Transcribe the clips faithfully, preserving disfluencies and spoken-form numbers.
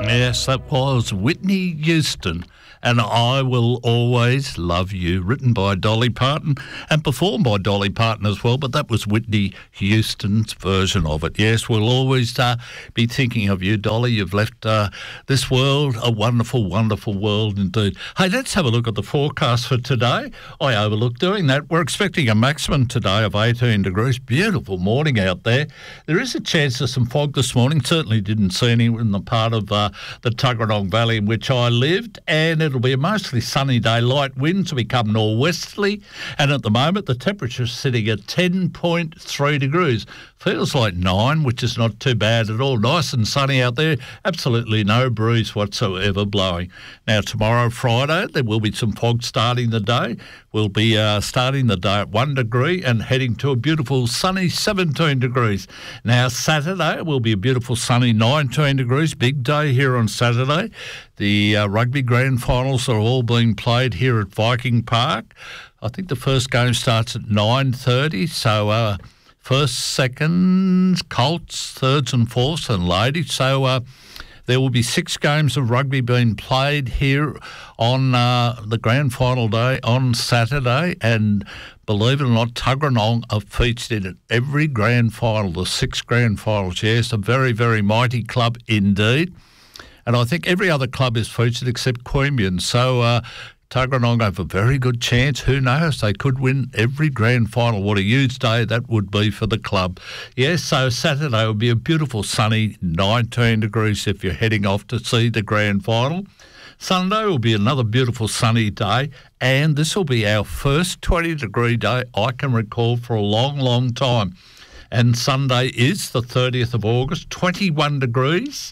Yes, that was Whitney Houston, and I Will Always Love You, written by Dolly Parton and performed by Dolly Parton as well, but that was Whitney Houston's version of it. Yes, we'll always uh, be thinking of you, Dolly. You've left uh, this world a wonderful, wonderful world indeed. Hey, let's have a look at the forecast for today. I overlooked doing that. We're expecting a maximum today of eighteen degrees. Beautiful morning out there. There is a chance of some fog this morning. Certainly didn't see any in the part of uh, the Tuggeranong Valley in which I lived, and it'll be a mostly sunny day. Light winds will become northwesterly, and at the moment the temperature's sitting at ten point three degrees. Feels like nine, which is not too bad at all. Nice and sunny out there. Absolutely no breeze whatsoever blowing. Now, tomorrow, Friday, there will be some fog starting the day. We'll be uh, starting the day at one degree and heading to a beautiful sunny seventeen degrees. Now, Saturday will be a beautiful sunny nineteen degrees. Big day here on Saturday. The uh, rugby grand finals are all being played here at Viking Park. I think the first game starts at nine thirty, so... Uh, First, seconds, Colts, thirds and fourths and ladies. So uh, there will be six games of rugby being played here on uh, the grand final day on Saturday. And believe it or not, Tuggeranong are featured in every grand final, the six grand finals. Yes, a very, very mighty club indeed. And I think every other club is featured except Queanbeyan. So... Uh, Tuggeranong have a very good chance. Who knows? They could win every grand final. What a huge day that would be for the club. Yes, so Saturday will be a beautiful sunny nineteen degrees if you're heading off to see the grand final. Sunday will be another beautiful sunny day, and this will be our first twenty degree day I can recall for a long, long time. And Sunday is the thirtieth of August, twenty-one degrees.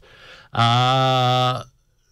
Uh...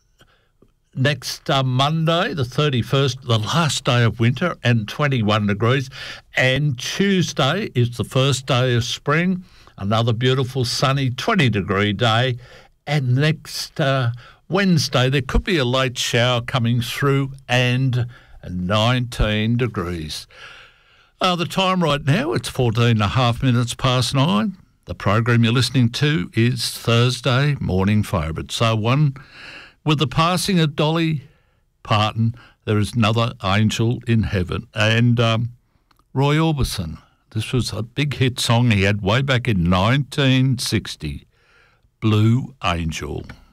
Next uh, Monday, the thirty-first, the last day of winter, and twenty-one degrees. And Tuesday is the first day of spring, another beautiful sunny twenty degree day. And next uh, Wednesday, there could be a late shower coming through and nineteen degrees. Uh, the time right now, it's fourteen and a half minutes past nine. The program you're listening to is Thursday Morning Favourite. So one... With the passing of Dolly Parton, there is another angel in heaven. And um, Roy Orbison, this was a big hit song he had way back in nineteen sixty, Blue Angel.